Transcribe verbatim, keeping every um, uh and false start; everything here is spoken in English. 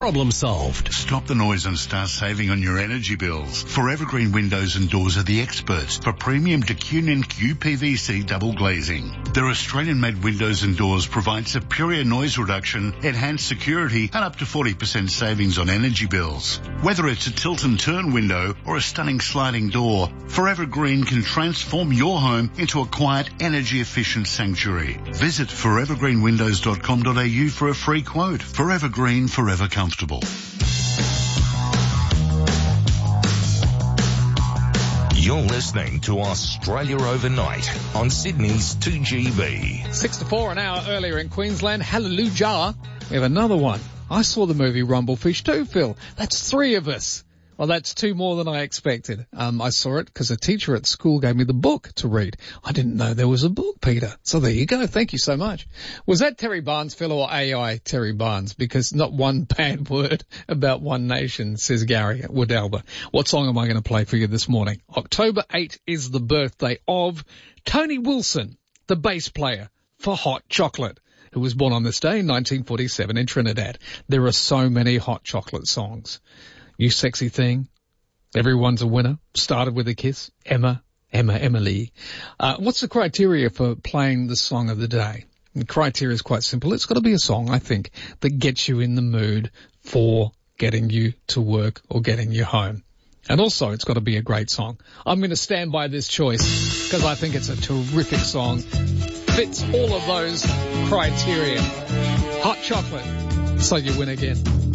Problem solved. Stop the noise and start saving on your energy bills. Forever Green Windows and Doors are the experts for premium Decunion Q P V C double glazing. Their Australian-made windows and doors provide superior noise reduction, enhanced security, and up to forty percent savings on energy bills. Whether it's a tilt and turn window or a stunning sliding door, Forever Green can transform your home into a quiet, energy-efficient sanctuary. Visit forever green windows dot com dot a u for a free quote. Forever Green, forever comfortable. You're listening to Australia Overnight on Sydney's two G B. Six to four, an hour earlier in Queensland. Hallelujah. We have another one. I saw the movie Rumblefish too, Phil. That's three of us. Well, that's two more than I expected. Um, I saw it because a teacher at school gave me the book to read. I didn't know there was a book, Peter. So there you go. Thank you so much. Was that Terry Barnes, Phil, or A I Terry Barnes? Because not one bad word about One Nation, says Gary at Woodalba. What song am I going to play for you this morning? October eighth is the birthday of Tony Wilson, the bass player for Hot Chocolate, who was born on this day in nineteen forty-seven in Trinidad. There are so many Hot Chocolate songs. You Sexy Thing, Everyone's a Winner, Started with a Kiss, Emma, Emma, Emily. Uh, what's the criteria for playing the song of the day? The criteria is quite simple. It's got to be a song, I think, that gets you in the mood for getting you to work or getting you home. And also, it's got to be a great song. I'm going to stand by this choice because I think it's a terrific song. Fits all of those criteria. Hot Chocolate, so you win again.